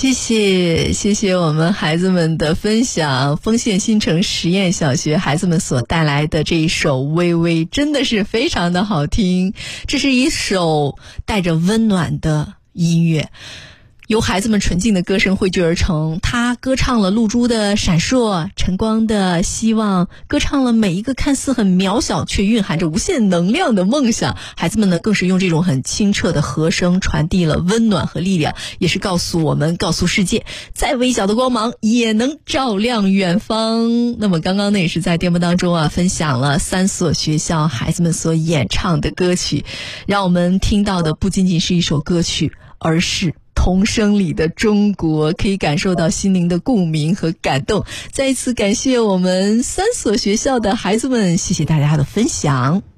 谢谢我们孩子们的分享。丰县新城实验小学孩子们所带来的这一首《微微》真的是非常的好听，这是一首带着温暖的音乐，由孩子们纯净的歌声汇聚而成。他歌唱了露珠的闪烁，晨光的希望，歌唱了每一个看似很渺小却蕴含着无限能量的梦想。孩子们呢，更是用这种很清澈的和声传递了温暖和力量，也是告诉我们，告诉世界，再微小的光芒也能照亮远方。那么刚刚呢，也是在节目当中分享了3所学校孩子们所演唱的歌曲，让我们听到的不仅仅是一首歌曲，而是童声里的中国，可以感受到心灵的共鸣和感动。再一次感谢我们3所学校的孩子们，谢谢大家的分享。